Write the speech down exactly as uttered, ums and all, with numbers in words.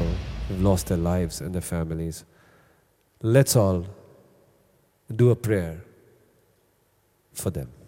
people who've lost their lives and their families. Let's all do a prayer for them.